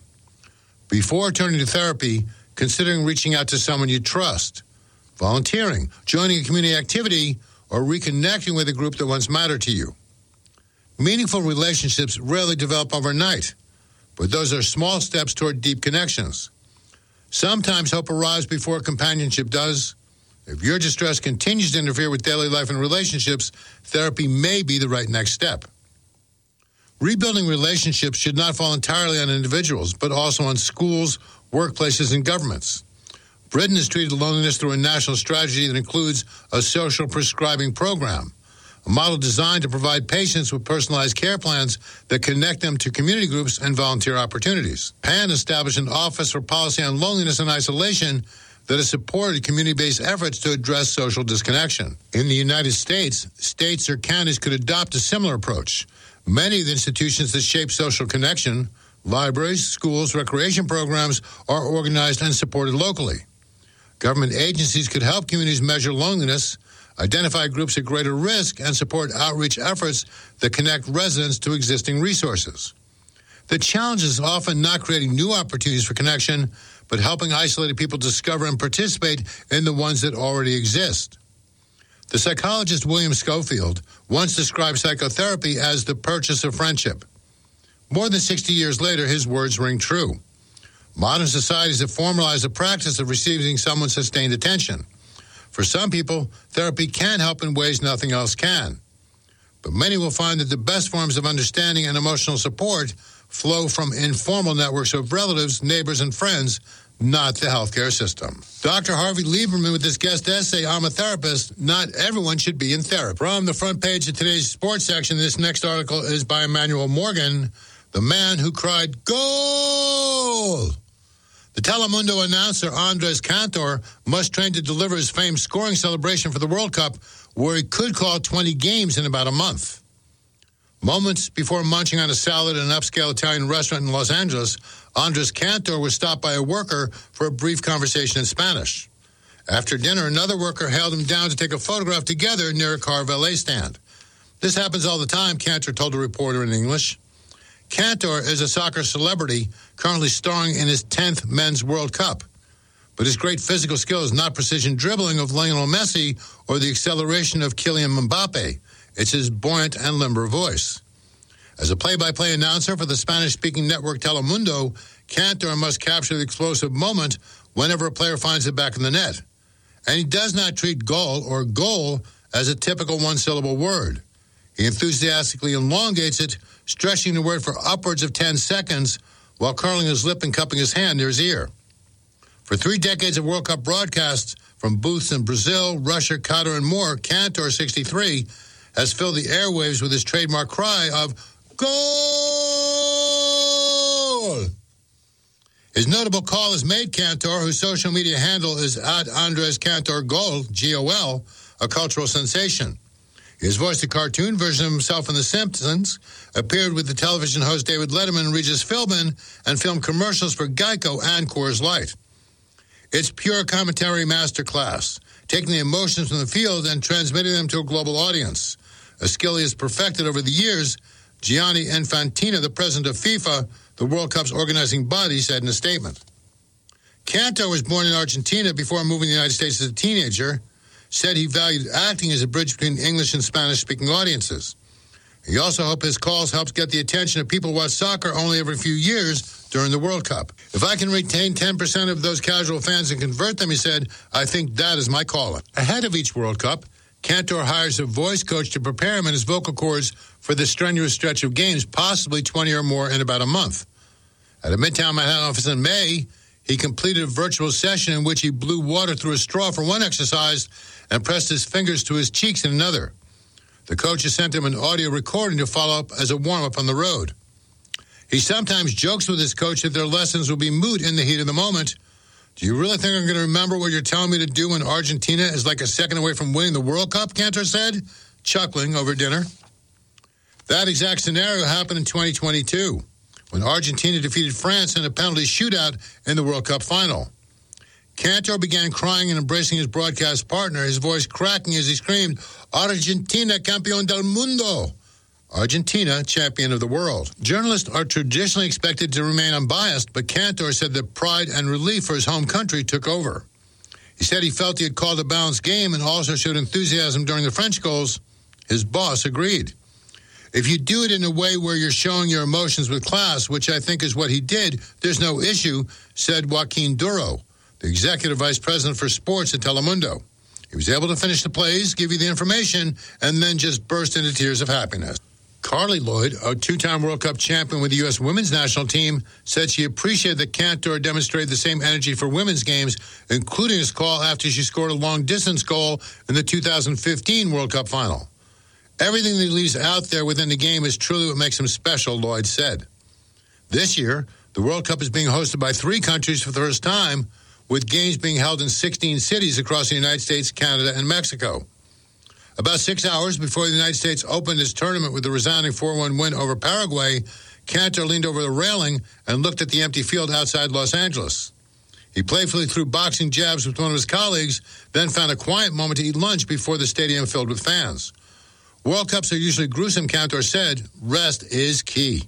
Before turning to therapy, considering reaching out to someone you trust, volunteering, joining a community activity, or reconnecting with a group that once mattered to you. Meaningful relationships rarely develop overnight, but those are small steps toward deep connections. Sometimes hope arrives before companionship does. If your distress continues to interfere with daily life and relationships, therapy may be the right next step. Rebuilding relationships should not fall entirely on individuals, but also on schools, workplaces, and governments. Britain has treated loneliness through a national strategy that includes a social prescribing program, a model designed to provide patients with personalized care plans that connect them to community groups and volunteer opportunities. PAN established an Office for Policy on Loneliness and Isolation that has supported community-based efforts to address social disconnection. In the United States, states or counties could adopt a similar approach. Many of the institutions that shape social connection, libraries, schools, recreation programs, are organized and supported locally. Government agencies could help communities measure loneliness, identify groups at greater risk, and support outreach efforts that connect residents to existing resources. The challenge is often not creating new opportunities for connection, but helping isolated people discover and participate in the ones that already exist. The psychologist William Schofield once described psychotherapy as the purchase of friendship. More than sixty years later, his words ring true. Modern societies have formalized the practice of receiving someone's sustained attention. For some people, therapy can help in ways nothing else can. But many will find that the best forms of understanding and emotional support flow from informal networks of relatives, neighbors, and friends, not the healthcare system. Doctor Harvey Lieberman with this guest essay, I'm a Therapist, Not Everyone Should Be in Therapy. From the front page of today's sports section, this next article is by Emmanuel Morgan, the man who cried, goal! The Telemundo announcer Andres Cantor must train to deliver his famed scoring celebration for the World Cup, where he could call twenty games in about a month. Moments before munching on a salad in an upscale Italian restaurant in Los Angeles, Andres Cantor was stopped by a worker for a brief conversation in Spanish. After dinner, another worker hailed him down to take a photograph together near a car valet stand. This happens all the time, Cantor told a reporter in English. Cantor is a soccer celebrity currently starring in his tenth Men's World Cup. But his great physical skill is not precision dribbling of Lionel Messi or the acceleration of Kylian Mbappe. It's his buoyant and limber voice. As a play-by-play announcer for the Spanish-speaking network Telemundo, Cantor must capture the explosive moment whenever a player finds it back in the net. And he does not treat goal or goal as a typical one-syllable word. He enthusiastically elongates it, stretching the word for upwards of ten seconds while curling his lip and cupping his hand near his ear. For three decades of World Cup broadcasts from booths in Brazil, Russia, Qatar, and more, Cantor, sixty-three, has filled the airwaves with his trademark cry of goal. His notable call has made Cantor, whose social media handle is at Andres Cantor Gol, G O L, a cultural sensation. He has voiced a cartoon version of himself in The Simpsons, appeared with the television host David Letterman and Regis Philbin, and filmed commercials for Geico and Coors Light. It's pure commentary masterclass, taking the emotions from the field and transmitting them to a global audience, a skill he has perfected over the years, Gianni Infantino, the president of FIFA, the World Cup's organizing body, said in a statement. Cantor was born in Argentina before moving to the United States as a teenager, said he valued acting as a bridge between English and Spanish-speaking audiences. He also hoped his calls helped get the attention of people who watch soccer only every few years during the World Cup. If I can retain ten percent of those casual fans and convert them, he said, I think that is my calling. Ahead of each World Cup, Cantor hires a voice coach to prepare him and his vocal cords for the strenuous stretch of games, possibly twenty or more in about a month. At a Midtown Manhattan office in May, he completed a virtual session in which he blew water through a straw for one exercise and pressed his fingers to his cheeks in another. The coach has sent him an audio recording to follow up as a warm-up on the road. He sometimes jokes with his coach that their lessons will be moot in the heat of the moment. Do you really think I'm going to remember what you're telling me to do when Argentina is like a second away from winning the World Cup, Cantor said, chuckling over dinner. That exact scenario happened in twenty twenty-two, when Argentina defeated France in a penalty shootout in the World Cup final. Cantor began crying and embracing his broadcast partner, his voice cracking as he screamed, Argentina, campeón del mundo! Argentina, champion of the world. Journalists are traditionally expected to remain unbiased, but Cantor said that pride and relief for his home country took over. He said he felt he had called a balanced game and also showed enthusiasm during the French goals. His boss agreed. If you do it in a way where you're showing your emotions with class, which I think is what he did, there's no issue, said Joaquin Duro, the executive vice president for sports at Telemundo. He was able to finish the plays, give you the information, and then just burst into tears of happiness. Carly Lloyd, a two-time World Cup champion with the U S women's national team, said she appreciated that Cantor demonstrated the same energy for women's games, including his call after she scored a long-distance goal in the two thousand fifteen World Cup final. Everything that he leaves out there within the game is truly what makes him special, Lloyd said. This year, the World Cup is being hosted by three countries for the first time, with games being held in sixteen cities across the United States, Canada, and Mexico. About six hours before the United States opened its tournament with a resounding four one win over Paraguay, Cantor leaned over the railing and looked at the empty field outside Los Angeles. He playfully threw boxing jabs with one of his colleagues, then found a quiet moment to eat lunch before the stadium filled with fans. World Cups are usually gruesome, Cantor said. Rest is key.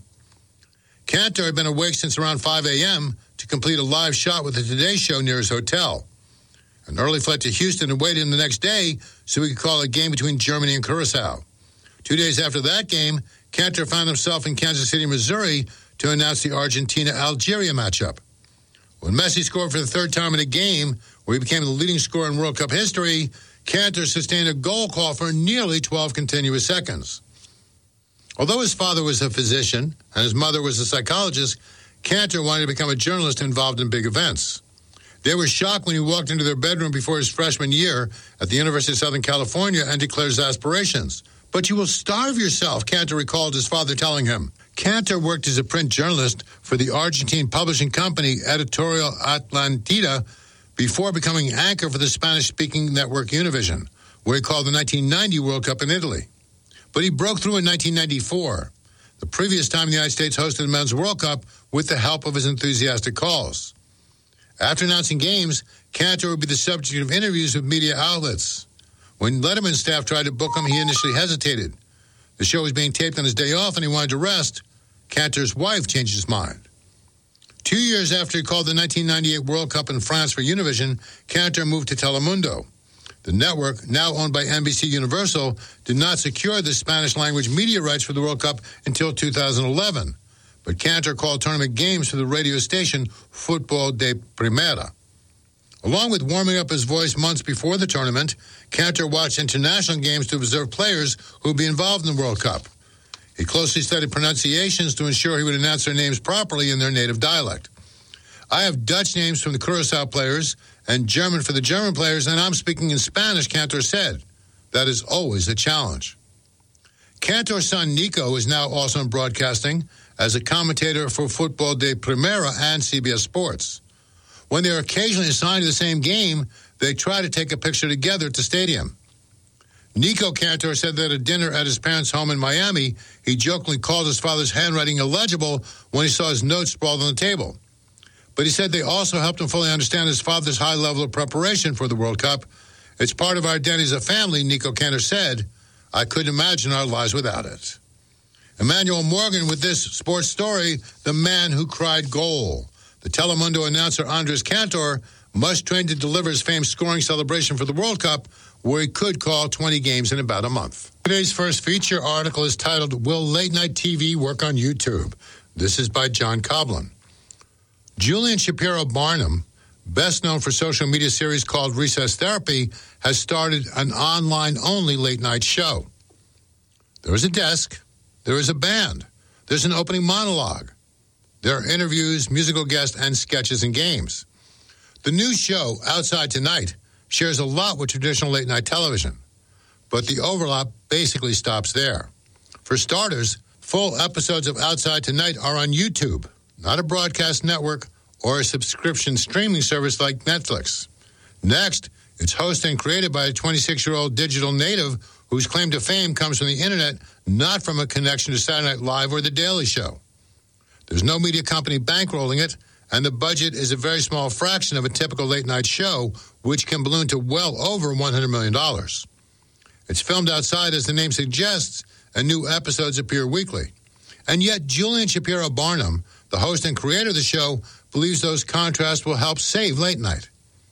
Cantor had been awake since around five a.m. to complete a live shot with the Today Show near his hotel. An early flight to Houston and waited in the next day so he could call a game between Germany and Curacao. Two days after that game, Cantor found himself in Kansas City, Missouri to announce the Argentina-Algeria matchup. When Messi scored for the third time in a game, where he became the leading scorer in World Cup history, Cantor sustained a goal call for nearly twelve continuous seconds. Although his father was a physician and his mother was a psychologist, Cantor wanted to become a journalist involved in big events. They were shocked when he walked into their bedroom before his freshman year at the University of Southern California and declared his aspirations. But you will starve yourself, Cantor recalled his father telling him. Cantor worked as a print journalist for the Argentine publishing company Editorial Atlantida before becoming anchor for the Spanish-speaking network Univision, where he called the nineteen ninety World Cup in Italy. but he broke through in nineteen ninety-four, the previous time the United States hosted the Men's World Cup with the help of his enthusiastic calls. After announcing games, Cantor would be the subject of interviews with media outlets. When Letterman's staff tried to book him, he initially hesitated. The show was being taped on his day off and he wanted to rest. Cantor's wife changed his mind. Two years after he called the nineteen ninety-eight World Cup in France for Univision, Cantor moved to Telemundo. The network, now owned by N B C Universal, did not secure the Spanish-language media rights for the World Cup until two thousand eleven. But Cantor called tournament games for the radio station Fútbol de Primera. Along with warming up his voice months before the tournament, Cantor watched international games to observe players who would be involved in the World Cup. He closely studied pronunciations to ensure he would announce their names properly in their native dialect. I have Dutch names from the Curaçao players and German for the German players, and I'm speaking in Spanish, Cantor said. That is always a challenge. Cantor's son, Nico, is now also in broadcasting as a commentator for Fútbol de Primera and C B S Sports. When they're occasionally assigned to the same game, they try to take a picture together at the stadium. Nico Cantor said that at a dinner at his parents' home in Miami, he jokingly called his father's handwriting illegible when he saw his notes sprawled on the table. But he said they also helped him fully understand his father's high level of preparation for the World Cup. It's part of our identity as a family, Nico Cantor said. I couldn't imagine our lives without it. Emmanuel Morgan with this sports story, the man who cried goal. The Telemundo announcer Andres Cantor must train to deliver his famed scoring celebration for the World Cup, where he could call twenty games in about a month. Today's first feature article is titled, Will Late Night T V Work on YouTube? This is by John Coblin. Julian Shapiro Barnum, best known for social media series called Recess Therapy, has started an online-only late-night show. There is a desk. There is a band. There's an opening monologue. There are interviews, musical guests, and sketches and games. The new show, Outside Tonight, shares a lot with traditional late-night television, but the overlap basically stops there. For starters, full episodes of Outside Tonight are on YouTube, not a broadcast network or a subscription streaming service like Netflix. Next, it's hosted and created by a twenty-six-year-old digital native whose claim to fame comes from the internet, not from a connection to Saturday Night Live or The Daily Show. There's no media company bankrolling it, and the budget is a very small fraction of a typical late-night show, which can balloon to well over one hundred million dollars. It's filmed outside, as the name suggests, and new episodes appear weekly. And yet, Julian Shapiro Barnum, the host and creator of the show, believes those contrasts will help save late night.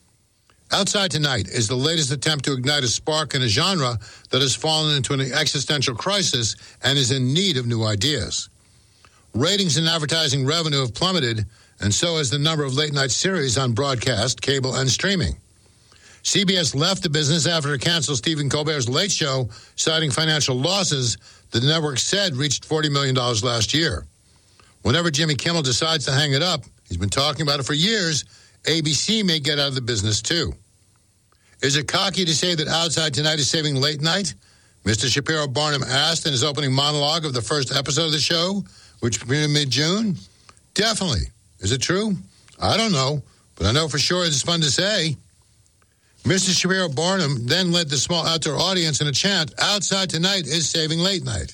Outside Tonight is the latest attempt to ignite a spark in a genre that has fallen into an existential crisis and is in need of new ideas. Ratings and advertising revenue have plummeted, and so has the number of late-night series on broadcast, cable, and streaming. C B S left the business after it canceled Stephen Colbert's Late Show, citing financial losses that the network said reached forty million dollars last year. Whenever Jimmy Kimmel decides to hang it up, he's been talking about it for years, A B C may get out of the business too. Is it cocky to say that Outside Tonight is saving late night? Mister Shapiro Barnum asked in his opening monologue of the first episode of the show, which premiered in mid-June. Definitely. Is it true? I don't know, but I know for sure it's fun to say. Mister Shapiro Barnum then led the small outdoor audience in a chant, Outside Tonight is saving late night.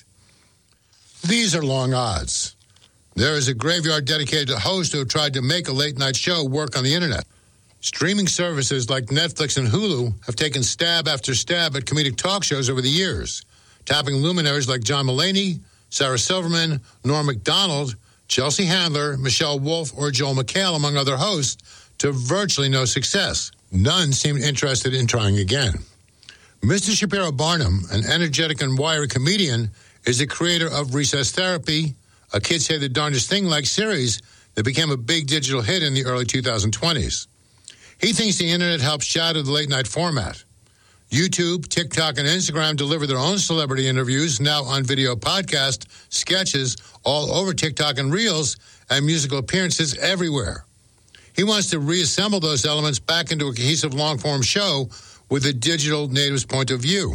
These are long odds. There is a graveyard dedicated to hosts who have tried to make a late-night show work on the internet. Streaming services like Netflix and Hulu have taken stab after stab at comedic talk shows over the years, tapping luminaries like John Mulaney, Sarah Silverman, Norm Macdonald, Chelsea Handler, Michelle Wolf, or Joel McHale, among other hosts, to virtually no success. None seemed interested in trying again. Mister Shapiro Barnum, an energetic and wiry comedian, is the creator of Recess Therapy, a Kids Say the Darndest Thing-like series that became a big digital hit in the early twenty twenties. He thinks the internet helps shatter the late-night format. YouTube, TikTok, and Instagram deliver their own celebrity interviews, now on video podcast, sketches, all over TikTok and Reels, and musical appearances everywhere. He wants to reassemble those elements back into a cohesive long-form show with a digital native's point of view.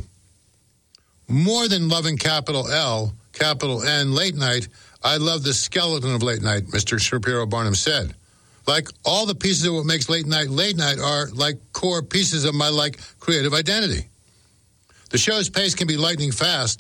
More than loving capital L, capital N, late night, I love the skeleton of late night, Mister Shapiro Barnum said. Like, all the pieces of what makes late night late night are like core pieces of my, like, creative identity. The show's pace can be lightning fast,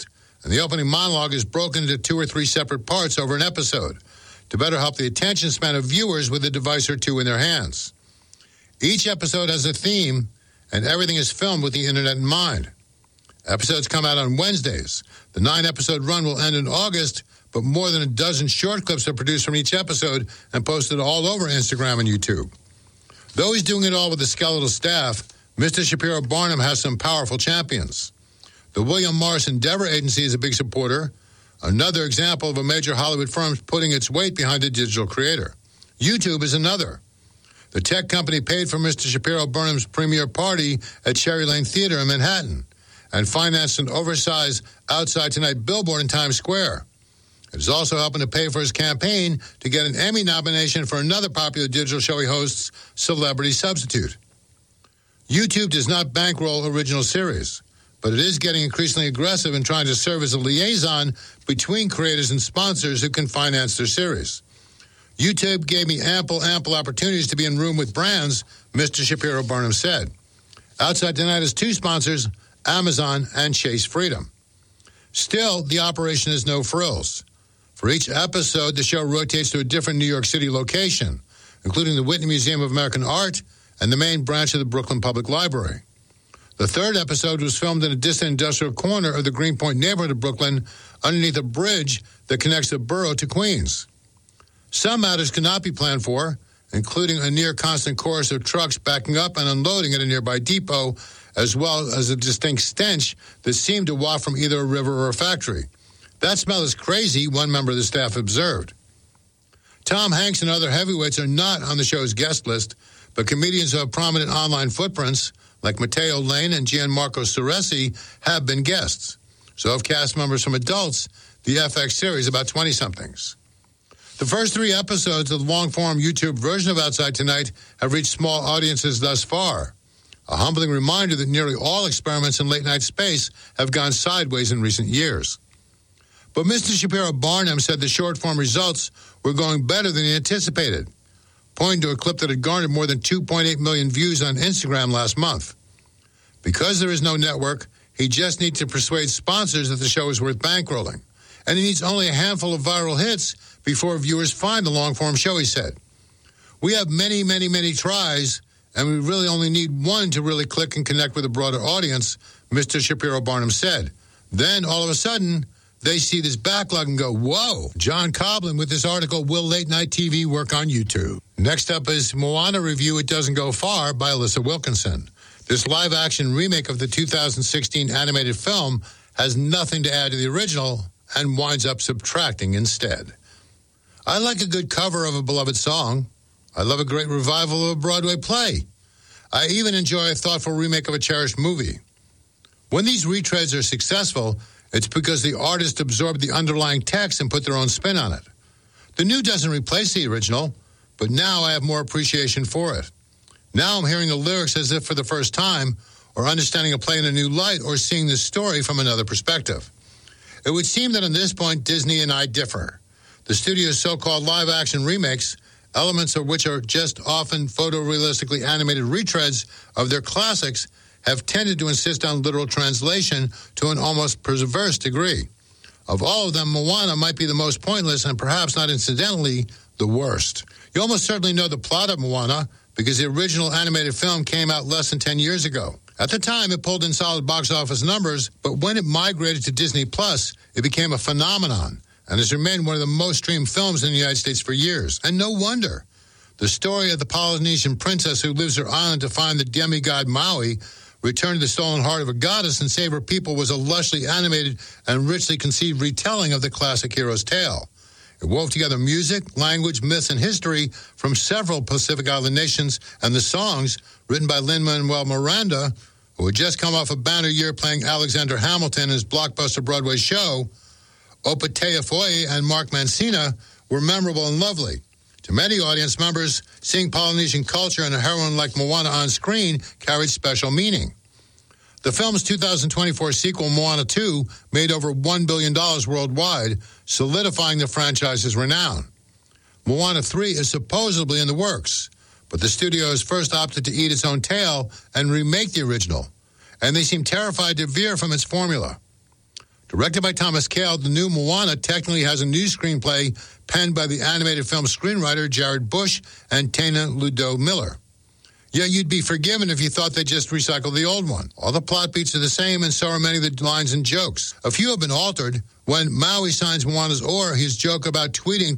and the opening monologue is broken into two or three separate parts over an episode to better help the attention span of viewers with a device or two in their hands. Each episode has a theme, and everything is filmed with the internet in mind. Episodes come out on Wednesdays. The nine-episode run will end in August, but more than a dozen short clips are produced from each episode and posted all over Instagram and YouTube. Though he's doing it all with a skeletal staff, Mister Shapiro Barnum has some powerful champions. The William Morris Endeavor Agency is a big supporter, another example of a major Hollywood firm putting its weight behind a digital creator. YouTube is another. The tech company paid for Mister Shapiro Burnham's premiere party at Cherry Lane Theater in Manhattan and financed an oversized Outside Tonight billboard in Times Square. It is also helping to pay for his campaign to get an Emmy nomination for another popular digital show he hosts, Celebrity Substitute. YouTube does not bankroll original series, but it is getting increasingly aggressive in trying to serve as a liaison between creators and sponsors who can finance their series. YouTube gave me ample, ample opportunities to be in room with brands, Mister Shapiro Barnum said. Outside Tonight has two sponsors, Amazon and Chase Freedom. Still, the operation is no frills. For each episode, the show rotates to a different New York City location, including the Whitney Museum of American Art and the main branch of the Brooklyn Public Library. The third episode was filmed in a distant industrial corner of the Greenpoint neighborhood of Brooklyn underneath a bridge that connects the borough to Queens. Some matters could not be planned for, including a near-constant chorus of trucks backing up and unloading at a nearby depot, as well as a distinct stench that seemed to waft from either a river or a factory. That smell is crazy, one member of the staff observed. Tom Hanks and other heavyweights are not on the show's guest list, but comedians who have prominent online footprints, like Matteo Lane and Gianmarco Ceresi, have been guests. So have cast members from Adults, the F X series about twenty-somethings. The first three episodes of the long-form YouTube version of Outside Tonight have reached small audiences thus far. A humbling reminder that nearly all experiments in late-night space have gone sideways in recent years. But Mister Shapiro Barnum said the short-form results were going better than he anticipated, pointing to a clip that had garnered more than two point eight million views on Instagram last month. Because there is no network, he just needs to persuade sponsors that the show is worth bankrolling, and he needs only a handful of viral hits before viewers find the long-form show, he said. We have many, many, many tries, and we really only need one to really click and connect with a broader audience, Mister Shapiro Barnum said. Then, all of a sudden, they see this backlog and go, whoa. John Coblin with this article, Will Late Night T V Work on YouTube? Next up is Moana review, It Doesn't Go Far, by Alyssa Wilkinson. This live-action remake of the two thousand sixteen animated film has nothing to add to the original and winds up subtracting instead. I like a good cover of a beloved song. I love a great revival of a Broadway play. I even enjoy a thoughtful remake of a cherished movie. When these retreads are successful, it's because the artist absorbed the underlying text and put their own spin on it. The new doesn't replace the original, but now I have more appreciation for it. Now I'm hearing the lyrics as if for the first time, or understanding a play in a new light, or seeing the story from another perspective. It would seem that on this point, Disney and I differ. The studio's so-called live-action remakes, elements of which are just often photorealistically animated retreads of their classics, have tended to insist on literal translation to an almost perverse degree. Of all of them, Moana might be the most pointless and perhaps not incidentally the worst. You almost certainly know the plot of Moana because the original animated film came out less than ten years ago. At the time, it pulled in solid box office numbers, but when it migrated to Disney Plus, it became a phenomenon and has remained one of the most streamed films in the United States for years. And no wonder. The story of the Polynesian princess who leaves her island to find the demigod Maui, return to the stolen heart of a goddess, and save her people was a lushly animated and richly conceived retelling of the classic hero's tale. It wove together music, language, myths, and history from several Pacific Island nations, and the songs, written by Lin-Manuel Miranda, who had just come off a banner year playing Alexander Hamilton in his blockbuster Broadway show, Opatea Foye and Mark Mancina, were memorable and lovely. To many audience members, seeing Polynesian culture and a heroine like Moana on screen carried special meaning. The film's two thousand twenty-four sequel, Moana two, made over one billion dollars worldwide, solidifying the franchise's renown. Moana three is supposedly in the works, but the studio has first opted to eat its own tail and remake the original, and they seem terrified to veer from its formula. Directed by Thomas Kail, the new Moana technically has a new screenplay penned by the animated film screenwriter Jared Bush and Tana Ludo Miller. Yeah, you'd be forgiven if you thought they just recycled the old one. All the plot beats are the same, and so are many of the lines and jokes. A few have been altered. When Maui signs Moana's oar, his joke about tweeting